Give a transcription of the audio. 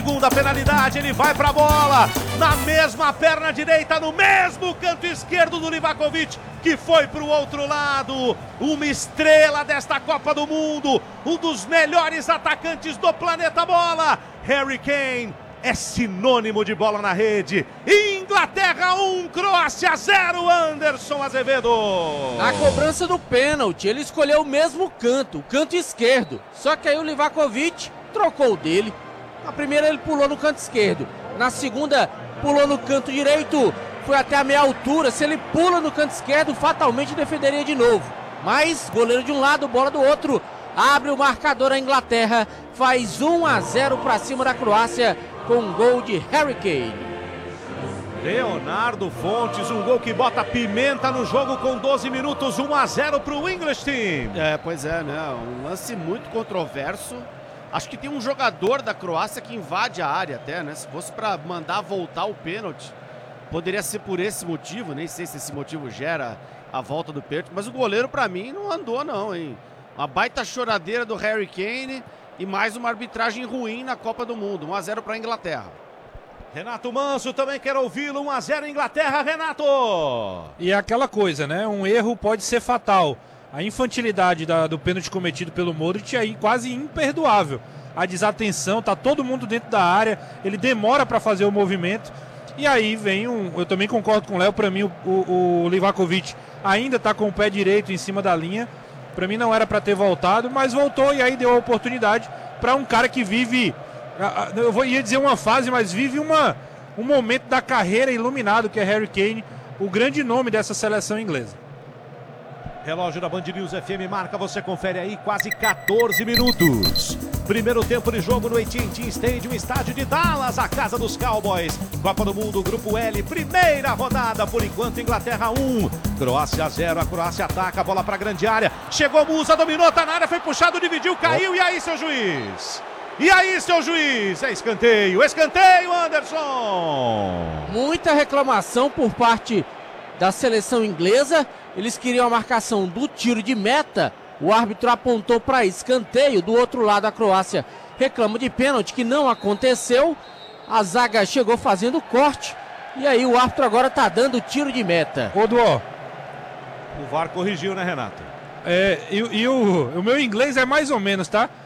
segunda penalidade, ele vai pra bola, na mesma perna direita, no mesmo canto esquerdo do Livakovic, que foi pro outro lado. Uma estrela desta Copa do Mundo, um dos melhores atacantes do planeta bola. Harry Kane é sinônimo de bola na rede. Inglaterra 1, Croácia 0, Anderson Azevedo. Na cobrança do pênalti, ele escolheu o mesmo canto, o canto esquerdo. Só que aí o Livakovic trocou dele. Na primeira ele pulou no canto esquerdo, na segunda pulou no canto direito, foi até a meia altura. Se ele pula no canto esquerdo, fatalmente defenderia de novo. Mas goleiro de um lado, bola do outro, abre o marcador a Inglaterra, faz 1-0 para cima da Croácia com um gol de Harry Kane. Leonardo Fontes, um gol que bota pimenta no jogo com 12 minutos, 1-0 para o English Team. Pois é, né? Um lance muito controverso. Acho que tem um jogador da Croácia que invade a área até, né? Se fosse para mandar voltar o pênalti, poderia ser por esse motivo. Nem sei se esse motivo gera a volta do pênalti, mas o goleiro para mim não andou não, hein? Uma baita choradeira do Harry Kane e mais uma arbitragem ruim na Copa do Mundo. 1-0 para a Inglaterra. Renato Manso também quer ouvi-lo. 1-0 Inglaterra, Renato. E é aquela coisa, né? Um erro pode ser fatal. A infantilidade do pênalti cometido pelo Modric é aí quase imperdoável. A desatenção, tá todo mundo dentro da área, ele demora para fazer o movimento. E aí vem eu também concordo com o Léo, para mim o Livakovic ainda tá com o pé direito em cima da linha. Para mim não era para ter voltado, mas voltou e aí deu a oportunidade para um cara que vive, ia dizer uma fase, mas vive um momento da carreira iluminado, que é Harry Kane, o grande nome dessa seleção inglesa. Relógio da Band News FM marca, você confere aí, quase 14 minutos. Primeiro tempo de jogo no AT&T Stadium, estádio de Dallas, a casa dos Cowboys. Copa do Mundo, Grupo L, primeira rodada, por enquanto Inglaterra 1, Croácia 0, a Croácia ataca, a bola para a grande área. Chegou Musa, dominou, tá na área, foi puxado, dividiu, caiu, e aí seu juiz? E aí seu juiz? É escanteio, Anderson! Muita reclamação por parte da seleção inglesa. Eles queriam a marcação do tiro de meta. O árbitro apontou para escanteio. Do outro lado, a Croácia reclama de pênalti, que não aconteceu. A zaga chegou fazendo corte. E aí o árbitro agora está dando tiro de meta. Ô, Duó. O VAR corrigiu, né, Renato? O meu inglês é mais ou menos, tá?